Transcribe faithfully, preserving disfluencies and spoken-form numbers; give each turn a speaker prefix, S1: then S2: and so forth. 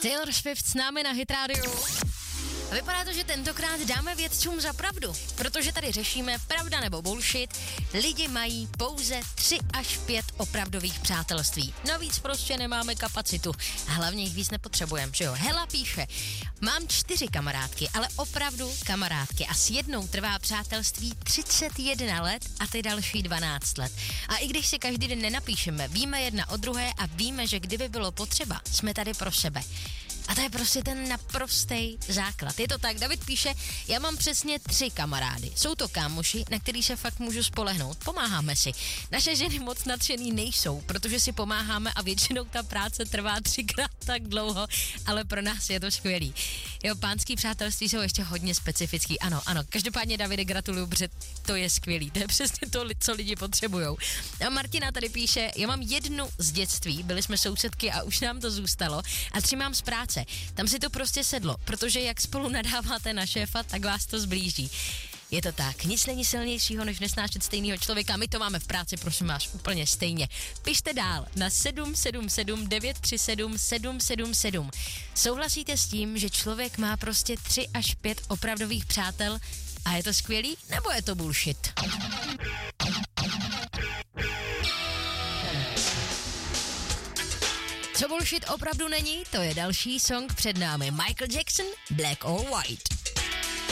S1: Taylor Swift s námi na Hit Radio. A vypadá to, že tentokrát dáme vědcům za pravdu, protože tady řešíme pravda nebo bullshit. Lidi mají pouze tři až pět opravdových přátelství. Navíc prostě nemáme kapacitu. A hlavně jich víc nepotřebujeme, že jo? Hela píše, mám čtyři kamarádky, ale opravdu kamarádky. A s jednou trvá přátelství třicet jedna let a ty další dvanáct let. A i když si každý den nenapíšeme, víme jedna o druhé a víme, že kdyby bylo potřeba, jsme tady pro sebe. A to je prostě ten naprostý základ. Je to tak, David píše, já mám přesně tři kamarády. Jsou to kámoši, na který se fakt můžu spolehnout. Pomáháme si. Naše ženy moc nadšený nejsou, protože si pomáháme a většinou ta práce trvá třikrát tak dlouho, ale pro nás je to skvělý. Jo, pánský přátelství jsou ještě hodně specifický. Ano, ano, každopádně Davide, gratuluju, protože to je skvělý. To je přesně to, co lidi potřebujou. A Martina tady píše, já mám jednu z dětství, byli jsme sousedky a už nám to zůstalo a tři mám z práce. Tam si to prostě sedlo, protože jak spolu nadáváte na šéfa, tak vás to zblíží. Je to tak, nic není silnějšího, než nesnášet stejného člověka. My to máme v práci, prosím vás, úplně stejně. Pište dál na sedm sedm sedm devět tři sedm sedm sedm sedm. Souhlasíte s tím, že člověk má prostě tři až pět opravdových přátel a je to skvělý, nebo je to bullshit? Co bullshit opravdu není, to je další song před námi. Michael Jackson, Black or White.